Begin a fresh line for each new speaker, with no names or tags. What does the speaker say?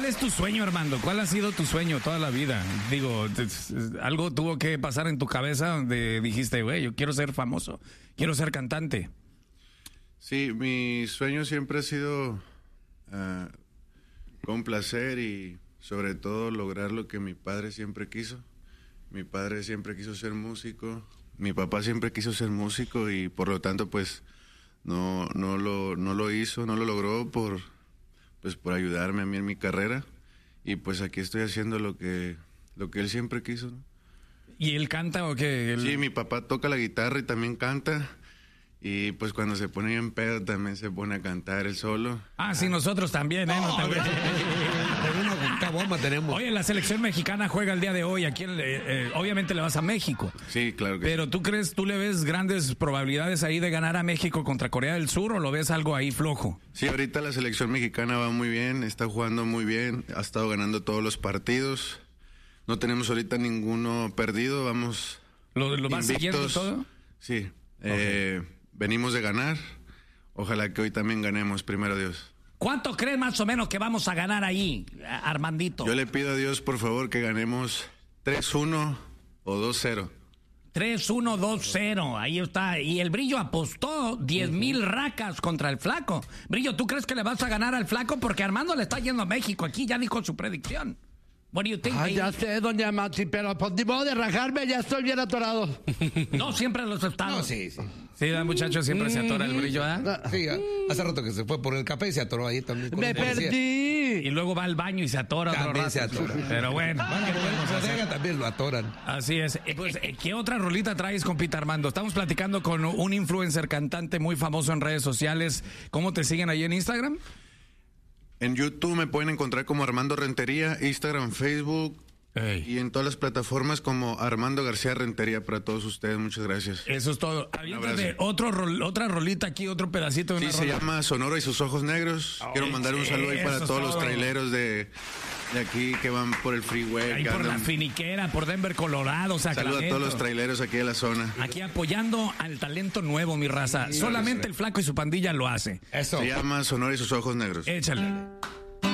es tu sueño, Armando? ¿Cuál ha sido tu sueño toda la vida? Digo, algo tuvo que pasar en tu cabeza donde dijiste, güey, yo quiero ser famoso, quiero ser cantante.
Sí, mi sueño siempre ha sido complacer y sobre todo lograr lo que mi padre siempre quiso. Mi padre siempre quiso ser músico, mi papá siempre quiso ser músico y por lo tanto pues no lo hizo, no lo logró por ayudarme a mí en mi carrera y pues aquí estoy haciendo lo que él siempre quiso, ¿no?
¿Y él canta o qué?
Sí, mi papá toca la guitarra y también canta. Y pues cuando se pone en pedo también se pone a cantar él solo.
Ah, sí, nosotros también, ¿eh? No, también.
Una bomba tenemos.
Oye, la selección mexicana juega el día de hoy. Aquí, obviamente le vas a México.
Sí, claro que
Pero
sí.
¿tú le ves grandes probabilidades ahí de ganar a México contra Corea del Sur o lo ves algo ahí flojo?
Sí, ahorita la selección mexicana va muy bien, está jugando muy bien, ha estado ganando todos los partidos. No tenemos ahorita ninguno perdido, vamos
¿Lo vas siguiendo todo?
Sí,
Okay.
Venimos de ganar. Ojalá que hoy también ganemos, primero Dios.
¿Cuánto crees más o menos que vamos a ganar ahí, Armandito?
Yo le pido a Dios, por favor, que ganemos 3-1 o 2-0.
3-1, 2-0, ahí está. Y el Brillo apostó 10,000 racas contra el Flaco. Brillo, ¿tú crees que le vas a ganar al Flaco? Porque Armando le está yendo a México. Aquí ya dijo su predicción. What do you think, baby?
Ya sé, doña Maxi, pero pues ni modo de rajarme, ya estoy bien atorado.
No, siempre los estados.
No, sí.
Sí, muchacho, siempre se atora el Brillo, ¿eh?
Sí, hace rato que se fue por el café y se atoró ahí también.
¡Me perdí!
Y luego va al baño y se atora otro
También
rato.
se atora.
Pero bueno, ¿qué podemos hacer?
También lo atoran.
Así es. ¿Qué otra rolita traes, compita Armando? Estamos platicando con un influencer cantante muy famoso en redes sociales. ¿Cómo te siguen ahí en Instagram?
En YouTube me pueden encontrar como Armando Rentería, Instagram, Facebook.
Ey.
Y en todas las plataformas como Armando García Rentería para todos ustedes. Muchas gracias.
Eso es todo. Aviéntate otra rolita aquí, otro pedacito de
Sí,
una
se
rola.
llama Sonora y sus ojos negros. Quiero mandar un saludo ahí para
eso es
todos los
todo.
traileros de aquí que van por el freeway.
Ahí
que
por la
andan.
finiquera, por Denver, Colorado,
Saludo a
Sacramento.
todos los traileros aquí de la zona.
Aquí apoyando al talento nuevo, mi raza. Solamente el Flaco y su pandilla lo hace.
Eso.
Se llama Sonora y sus ojos negros.
Échale.